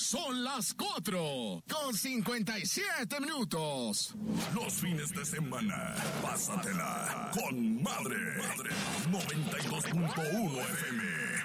Son las 4:57. Los fines de semana, pásatela con Madre. 92.1 FM.